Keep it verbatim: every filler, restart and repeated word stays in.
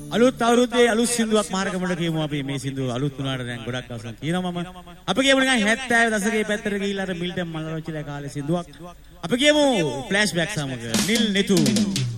අලුත් අවුරුද්දේ අලුත් සින්දුවක් මාර්ගමඩ කියමු අපි මේ සින්දුව අලුත් වුණාට දැන් ගොඩක් අවසන් කියනවා මම අපි කියමු නිකන් හැත්තෑ දශකයේ පැත්තට ගිහිල්ලා අර මිල්ටන් මල්ලරොච්චිලා කාලේ සින්දුවක් අපි කියමු ෆ්ලෑෂ් බෑක් සමග නිල් නෙතු